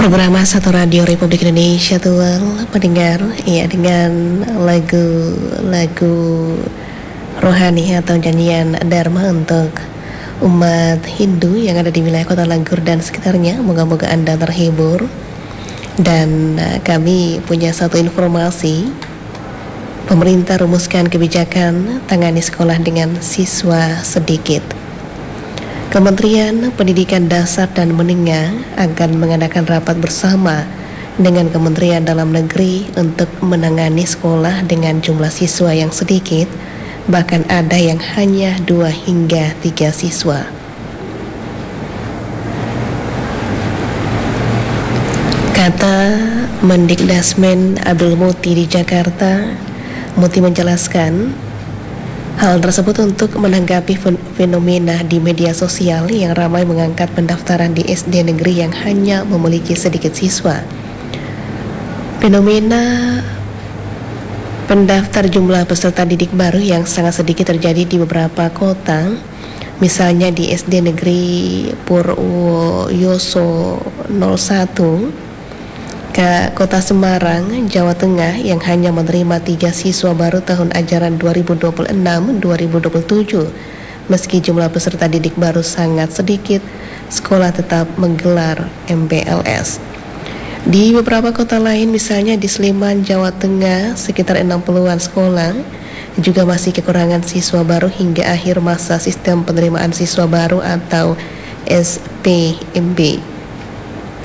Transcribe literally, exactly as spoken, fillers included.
Program Satu Radio Republik Indonesia Tual pendengar, ya, dengan lagu-lagu rohani atau nyanyian Dharma untuk umat Hindu yang ada di wilayah Kota Langgur dan sekitarnya. Moga-moga Anda terhibur. Dan uh, kami punya satu informasi. Pemerintah rumuskan kebijakan tangani sekolah dengan siswa sedikit. Kementerian Pendidikan Dasar dan Menengah akan mengadakan rapat bersama dengan Kementerian Dalam Negeri untuk menangani sekolah dengan jumlah siswa yang sedikit, bahkan ada yang hanya dua hingga tiga siswa. Kata Mendikdasmen Abdul Muti di Jakarta, Muti menjelaskan hal tersebut untuk menanggapi fenomena di media sosial yang ramai mengangkat pendaftaran di S D negeri yang hanya memiliki sedikit siswa. Fenomena pendaftar jumlah peserta didik baru yang sangat sedikit terjadi di beberapa kota, misalnya di S D negeri Purwoyoso nol satu, ke Kota Semarang, Jawa Tengah yang hanya menerima tiga siswa baru tahun ajaran dua ribu dua puluh enam dua ribu dua puluh tujuh. Meski jumlah peserta didik baru sangat sedikit, sekolah tetap menggelar M P L S. Di beberapa kota lain, misalnya di Sleman, Jawa Tengah, sekitar enam puluhan sekolah juga masih kekurangan siswa baru hingga akhir masa sistem penerimaan siswa baru atau S P M B.